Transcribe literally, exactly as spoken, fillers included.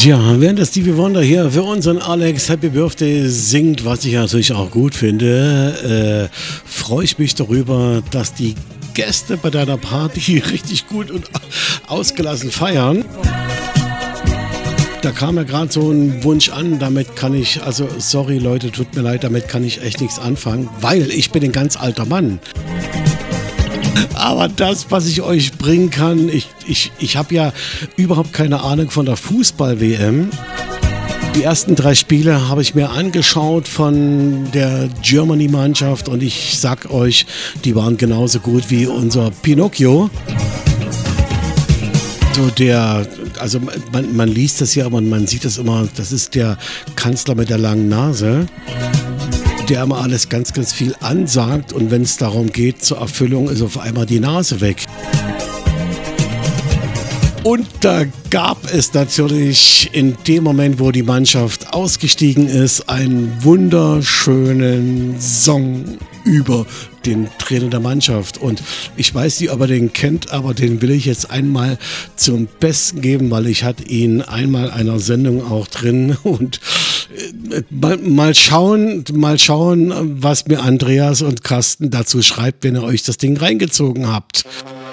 Ja, während das Stevie Wonder hier für unseren Alex Happy Birthday singt, was ich natürlich auch gut finde, äh, freue ich mich darüber, dass die Gäste bei deiner Party richtig gut und ausgelassen feiern. Da kam ja gerade so ein Wunsch an, damit kann ich, also sorry Leute, tut mir leid, damit kann ich echt nichts anfangen, weil ich bin ein ganz alter Mann. Aber das, was ich euch bringen kann, ich, ich, ich habe ja überhaupt keine Ahnung von der Fußball-W M. Die ersten drei Spiele habe ich mir angeschaut von der Germany-Mannschaft und ich sag euch, die waren genauso gut wie unser Pinocchio. So der, also man, man liest das ja, aber man sieht das immer, das ist der Kanzler mit der langen Nase, der immer alles ganz, ganz viel ansagt und wenn es darum geht, zur Erfüllung ist auf einmal die Nase weg. Und da gab es natürlich in dem Moment, wo die Mannschaft ausgestiegen ist, einen wunderschönen Song über den Trainer der Mannschaft. Und ich weiß nicht, ob ihr den kennt, aber den will ich jetzt einmal zum Besten geben, weil ich hatte ihn einmal einer Sendung auch drin. Und mal, mal schauen, mal schauen, was mir Andreas und Carsten dazu schreibt, wenn ihr euch das Ding reingezogen habt.